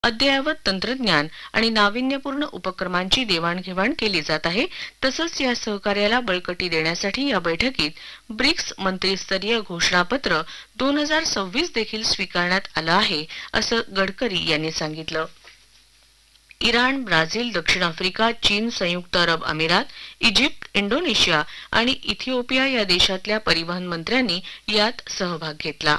अद्ययावत तंत्रज्ञान आणि नाविन्यपूर्ण उपक्रमांची देवाणघेवाण केली जात आहे. तसंच या सहकार्याला बळकटी देण्यासाठी या बैठकीत ब्रिक्स मंत्रीस्तरीय घोषणापत्र 2026 देखील स्वीकारण्यात आलं आहे, असं गडकरी यांनी सांगितलं. इराण, ब्राझील, दक्षिण आफ्रिका, चीन, संयुक्त अरब अमिरात, इजिप्त, इंडोनेशिया आणि इथिओपिया या देशातल्या परिवहन मंत्र्यांनी यात सहभाग घेतला.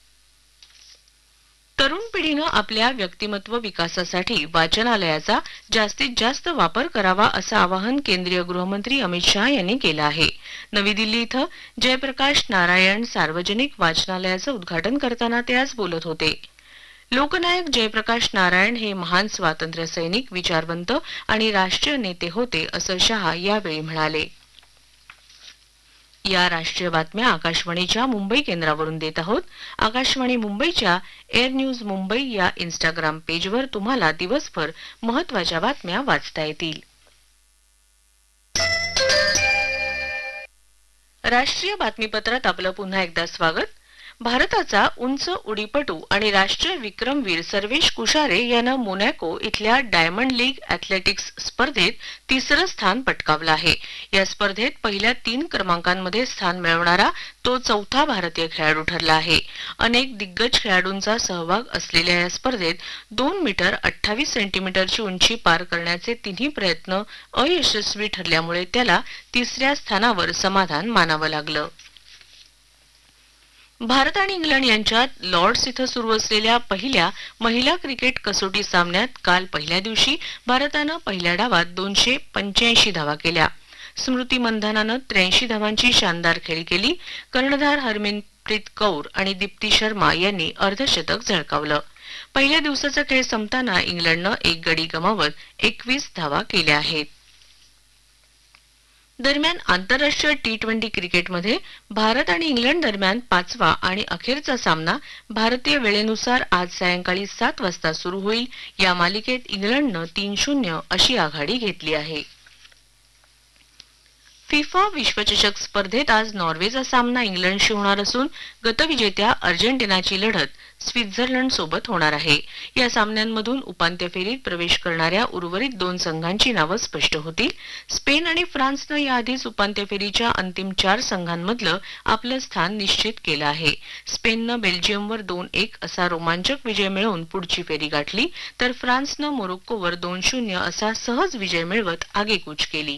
तरुण पिढीनं आपल्या व्यक्तिमत्व विकासासाठी वाचनालयाचा जास्तीत जास्त वापर करावा असं आवाहन केंद्रीय गृहमंत्री अमित शहा यांनी केलं आहे. नवी दिल्ली इथं जयप्रकाश नारायण सार्वजनिक वाचनालयाचं उद्घाटन करताना ते आज बोलत होते. लोकनायक जयप्रकाश नारायण हे महान स्वातंत्र्य सैनिक, विचारवंत आणि राष्ट्रीय नेते होते, असं शहा यावेळी म्हणाले. या राष्ट्रीय बातम्या आकाशवाणीच्या मुंबई केंद्रावरून देत आहोत. आकाशवाणी मुंबईच्या एअर न्यूज मुंबई या इंस्टाग्राम पेजवर तुम्हाला दिवसभर महत्त्वाच्या बातम्या वाचता येतील. राष्ट्रीय बातमीपत्रात आपलं पुन्हा एकदा स्वागत. भारताचा उंच उडीपटू आणि राष्ट्रीय विक्रमवीर सर्वेश कुशारे यानं मोनॅको इथल्या डायमंड लीग ॲथलेटिक्स स्पर्धेत तिसरं स्थान पटकावलं आहे. या स्पर्धेत पहिल्या 3 क्रमांकांमध्ये स्थान मिळवणारा तो चौथा भारतीय खेळाडू ठरला आहे. अनेक दिग्गज खेळाडूंचा सहभाग असलेल्या या स्पर्धेत 2 मीटर 28 सेंटीमीटरची उंची पार करण्याचे तिन्ही प्रयत्न अयशस्वी ठरल्यामुळे त्याला तिसऱ्या स्थानावर समाधान मानावं लागलं. भारत आणि इंग्लंड यांच्यात लॉर्ड्स इथं सुरू असलेल्या पहिल्या महिला क्रिकेट कसोटी सामन्यात काल पहिल्या दिवशी भारतानं पहिल्या डावात 285 धावा केल्या. स्मृती मंधानानं 83 धावांची शानदार खेळी केली. कर्णधार हरमनप्रीत कौर आणि दीप्ती शर्मा यांनी अर्धशतक झळकावलं. पहिल्या दिवसाचा खेळ संपताना इंग्लंडनं 1 गडी गमावत 21 धावा केल्या आहेत. दरम्यान आंतरराष्ट्रीय टी-20 क्रिकेटमध्ये भारत आणि इंग्लंड दरम्यान 5वा आणि अखेरचा सामना भारतीय वेळेनुसार आज सायंकाळी 7 वाजता सुरू होईल. या मालिकेत इंग्लंडनं 3-0 अशी आघाडी घेतली आहे. फिफा विश्वचषक स्पर्धेत आज नॉर्वेचा सामना इंग्लंडशी होणार असून गतविजेत्या अर्जेंटिनाची लढत स्वित्झर्लंड सोबत होणार आहे. या सामन्यांमधून उपांत्य फेरीत प्रवेश करणाऱ्या उर्वरित 2 संघांची नावं स्पष्ट होतील. स्पेन आणि फ्रान्सनं याआधीच उपांत्य फेरीच्या अंतिम 4 संघांमधलं आपलं स्थान निश्चित केलं आहे. स्पेननं बेल्जियमवर 2-1 असा रोमांचक विजय मिळवून पुढची फेरी गाठली, तर फ्रान्सनं मोरोक्कोवर 2-0 असा सहज विजय मिळवत आगेकूच केली.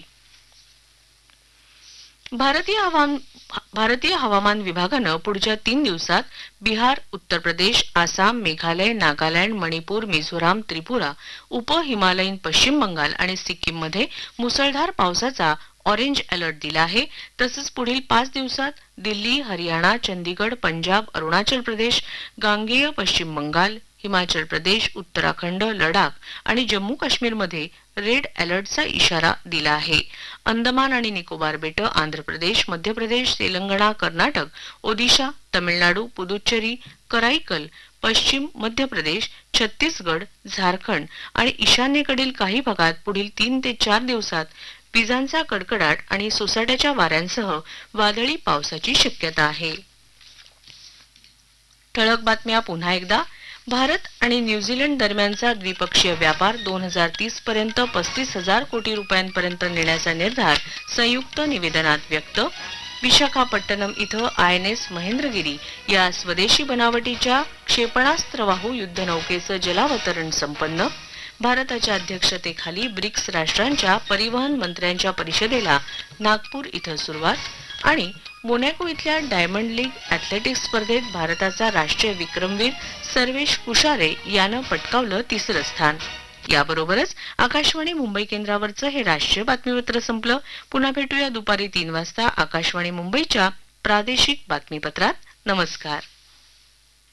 भारतीय हवामान विभागानं पुढच्या 3 दिवसात बिहार, उत्तर प्रदेश, आसाम, मेघालय, नागालँड, मणिपूर, मिझोराम, त्रिपुरा, उप-हिमालयीन पश्चिम बंगाल आणि सिक्कीममध्ये मुसळधार पावसाचा ऑरेंज अलर्ट दिला आहे. तसंच पुढील 5 दिवसात दिल्ली, हरियाणा, चंदीगड, पंजाब, अरुणाचल प्रदेश, गांगेय पश्चिम बंगाल, हिमाचल प्रदेश, उत्तराखंड, लडाख आणि जम्मू काश्मीरमध्ये रेड अलर्टचा इशारा दिला आहे. अंदमान आणि निकोबार बेटं, आंध्र प्रदेश, मध्य प्रदेश, तेलंगणा, कर्नाटक, ओदिशा, तमिळनाडू, पुदुच्चेरी, कराईकल, पश्चिम मध्य प्रदेश, छत्तीसगड, झारखंड आणि ईशान्येकडील काही भागात पुढील 3 ते 4 दिवसात विजांचा कडकडाट आणि सोसाट्याच्या वाऱ्यांसह वादळी पावसाची शक्यता आहे. ठळक बातम्या पुन्हा एकदा. भारत आणि न्यूझीलंड दरम्यानचा द्विपक्षीय व्यापार 2030 पर्यंत 35,000 कोटी रुपयांपर्यंत नेण्याचा निर्धार संयुक्त निवेदनात व्यक्त. विशाखापट्टणम इथं INS महेंद्रगिरी या स्वदेशी बनावटीच्या क्षेपणास्त्रवाहू युद्धनौकेचं जलावतरण संपन्न. भारताच्या अध्यक्षतेखाली ब्रिक्स राष्ट्रांच्या परिवहन मंत्र्यांच्या परिषदेला नागपूर इथं सुरुवात. आणि मोनॅको इथल्या डायमंड लीग ॲथलेटिक्स स्पर्धेत भारताचा राष्ट्रीय विक्रमवीर सर्वेश कुशारे यानं पटकावलं 3रं स्थान. याबरोबरच आकाशवाणी मुंबई केंद्रावरचं हे राष्ट्रीय बातमीपत्र संपलं. पुन्हा भेटूया दुपारी 3 वाजता आकाशवाणी मुंबईच्या प्रादेशिक बातमीपत्रात. नमस्कार.